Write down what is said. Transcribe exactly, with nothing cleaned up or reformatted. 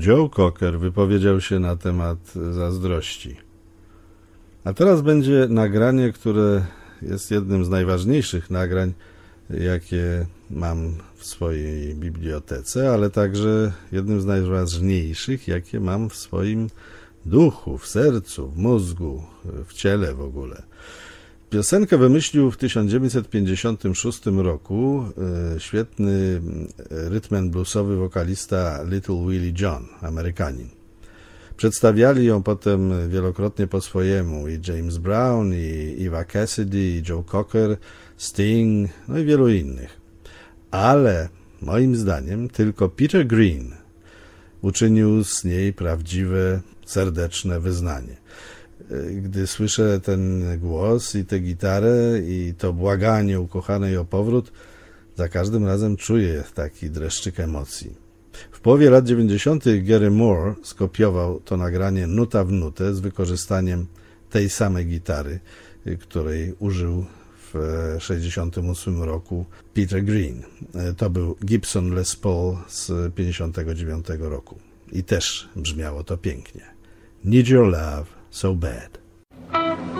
Joe Cocker wypowiedział się na temat zazdrości. A teraz będzie nagranie, które jest jednym z najważniejszych nagrań, jakie mam w swojej bibliotece, ale także jednym z najważniejszych, jakie mam w swoim duchu, w sercu, w mózgu, w ciele w ogóle. Piosenkę wymyślił w tysiąc dziewięćset pięćdziesiątym szóstym roku e, świetny rytm and bluesowy wokalista Little Willie John, Amerykanin. Przedstawiali ją potem wielokrotnie po swojemu i James Brown, i Eva Cassidy, i Joe Cocker, Sting, no i wielu innych. Ale moim zdaniem tylko Peter Green uczynił z niej prawdziwe, serdeczne wyznanie. Gdy słyszę ten głos i tę gitarę i to błaganie ukochanej o powrót, za każdym razem czuję taki dreszczyk emocji. W połowie lat dziewięćdziesiątych Gary Moore skopiował to nagranie nuta w nutę z wykorzystaniem tej samej gitary, której użył w sześćdziesiątym ósmym roku Peter Green. To był Gibson Les Paul z pięćdziesiątego dziewiątego roku i też brzmiało to pięknie. Need your love so bad.